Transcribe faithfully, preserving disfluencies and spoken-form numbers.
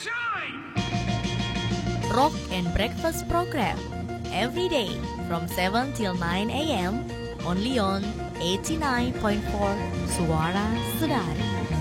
Rock and Breakfast program every day from seven till nine a m only on eighty-nine point four Suara Sedari.